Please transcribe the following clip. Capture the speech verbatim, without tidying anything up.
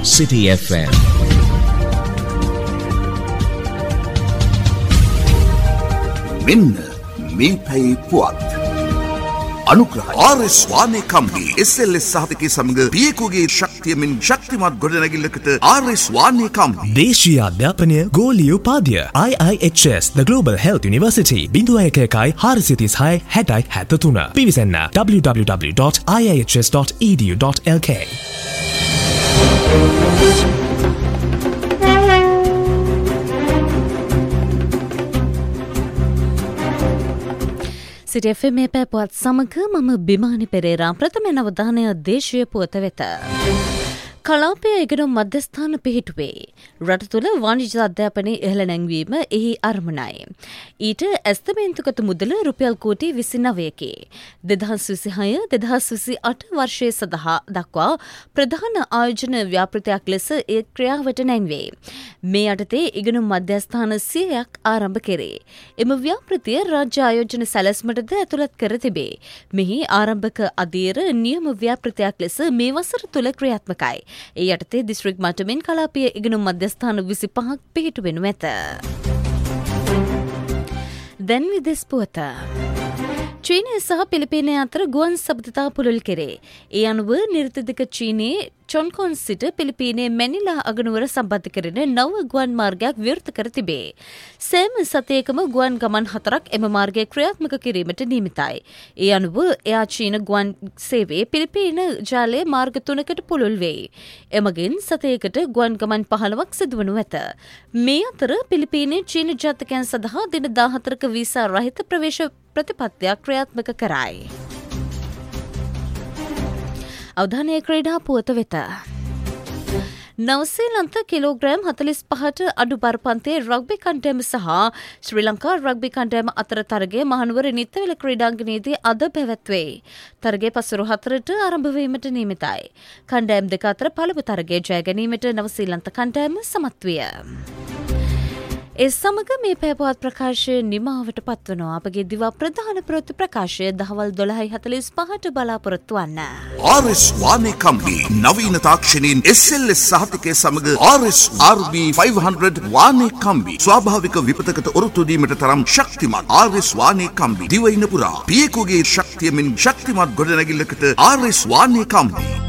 City F M. මෙන්න මේ පැයේ පුවත් අනුග්‍රහය R S වානේ කම්බි S L S සහතිකයේ සමග පියකුගේ ශක්තියමින් ශක්තිමත් ගොඩනැගිල්ලකට ආර් එස් වානේ කම්බි දේශීය අධ්‍යාපනය ගෝලීය උපාධිය I I H S The Global Health University බිඳුව එක එකයි හාරසිය තිස් හය හැටයි හැත්තතුන පිවිසන්න w w w dot i i h s dot e d u dot l k. සිටි එෆ් එම් පැපුවත් සමග මම බිමානි පෙරේරා ප්‍රථම අවධානය දේශීය පුවත වෙත. කලාපය ඉගෙනුම් මධ්‍යස්ථාන පිහිටුවේ. රට තුළ වාණිජ්‍ය අධ්‍යාපනයේ ඉහළ නැංවීම එහි අරමුණයි. ඊට ඇස්තමේන්තුගත මුදල රුපියල් කෝටි විසිනවයකි. දෙදහස් විසිහය දෙදහස් විසිඅට වර්ෂයේ සඳහා දක්වා ප්‍රධාන ආයෝජන ව්‍යාපෘතයක් ලෙස එය ක්‍රියාවට නැංවේ. මේ යටතේ ඉගෙනුම් මධ්‍යස්ථාන සියයක් ආරම්භ කෙරේ. එම ව්‍යාපෘතිය රාජ්‍ය ආයෝජන සැලැස්මටද ඇතුළත් කර තිබේ. මෙහි ආරම්භක අධීර නියම ව්‍යාපෘතයක් ලෙස මේ වසර තුළ ක්‍රියාත්මකයි. ඒ යටතේ දිස්ත්‍රික් මට්ටමින් කලාපීය ඉගෙනුම් මධ්‍යස්ථාන විසිපහක් පිහිටුවෙනු ඇත. දැන් විදෙස් පුවත. චීනය සහ පිලිපීනය අතර ගුවන් සබඳතා පුළුල් කෙරේ. ඒ අනුව නිර්තදික චීනයේ චොන්කොන් සිට පිලිපීනයේ මැනිලා අගනුවර සම්බන්ධ කරන නව ගුවන් මාර්ගයක් විවෘත කර තිබේ. සෑම සතියකම ගුවන් ගමන් හතරක් එම මාර්ගය ක්‍රියාත්මක කිරීමට නියමිතයි. ඒ අනුව එයා චීන ගුවන් සේවයේ පිලිපීන ජාලයේ මාර්ග තුනකට පුළුල් වෙයි. එමගින් සතියකට ගුවන් ගමන් පහළොවක් සිදුවනු ඇත. මේ අතර පිලිපීනයේ චීන ජාතිකයන් සඳහා දින දාහතරක වීසා රහිත ප්‍රවේශ ප්‍රතිපත්තියක් ක්‍රියාත්මක කරයි. අවධානය ක්‍රීඩා පුවත වෙත. නවසීලන්ත කිලෝග්‍රෑම් හතලිස් පහට අඩු බරපන්තයේ රග්බි කණ්ඩෑම සහ ශ්‍රී ලංකා රග්බි කණ්ඩෑම අතර තරගය මහනුවර නිත්තවල ක්‍රීඩාංගණයේදී අද පැවැත්වේ. තරගය පසුරු හතරට ආරම්භ වීමට නියමිතයි. කණ්ඩෑම් දෙක අතර පළමු තරගය ජය ගැනීමට නවසීලන්ත කණ්ඩෑම සමත් විය. ඒ සමග මේ පැපුවත් ප්‍රකාශය නිමාවට පත්වනවා. අපගේ දිවා ප්‍රධාන ප්‍රවෘත්ති ප්‍රකාශය දහවල් දොළහයි හතලිස් පහට බලාපොරොත්තු වන්න. ආර් එස් වානේ කම්බි නවීන තාක්ෂණයෙන් එස් එල් එස් සහතිකයේ සමග ආර් එස් ආර් බී පන්සිය වානේ කම්බි ස්වාභාවික විපතකට ඔරොත්තු දීමට තරම් ශක්තිමත් ආර් එස් වානේ කම්බි දිවයින පුරා පියකුගේ ශක්තියමින් ශක්තිමත් ගොඩනැගිල්ලකට ආර් එස් වානේ කම්බි